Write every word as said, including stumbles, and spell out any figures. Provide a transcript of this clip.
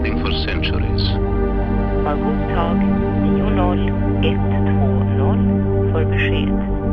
broadcasting for centuries. Var god tag nio noll ett två noll för besked.